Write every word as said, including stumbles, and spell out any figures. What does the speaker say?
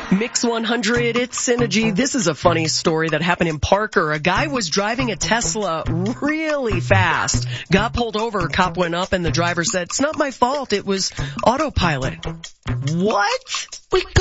Mix one hundred, it's Synergy. This is a funny story that happened in Parker. A guy was driving a Tesla really fast, got pulled over, a cop went up, and the driver said, "It's not my fault, it was autopilot." What? We